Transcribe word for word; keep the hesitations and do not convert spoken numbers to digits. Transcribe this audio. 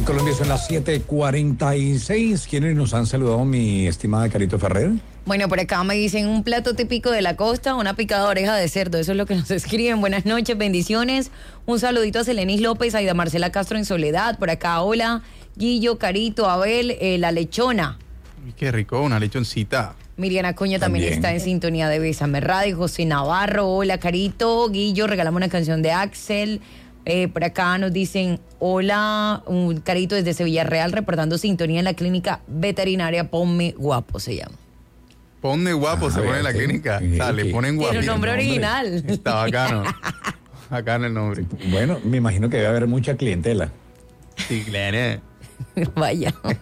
Colombia son las siete cuarenta y seis. ¿Quiénes nos han saludado, mi estimada Carito Ferrer? Bueno, por acá me dicen un plato típico de la costa, una picada de oreja de cerdo. Eso es lo que nos escriben. Buenas noches, bendiciones. Un saludito a Selenis López, a Aida Marcela Castro en Soledad. Por acá, hola. Guillo, Carito, Abel, eh, la lechona. Qué rico, una lechoncita. Miriam Acuña también, También está en sintonía de Bésame Radio. José Navarro, hola Carito. Guillo, regalamos una canción de Axel. Eh, por acá nos dicen, hola, un Carito desde Sevilla Real, reportando sintonía en la clínica veterinaria Ponme Guapo, se llama. Ponme guapo, Ah, se pone en la sí. clínica. Sí, Sale, sí. ponen guapo. Tiene un nombre nombre. original. Está bacano. Bacano el nombre. Bueno, me imagino que debe haber mucha clientela. Sí, claro. Vaya.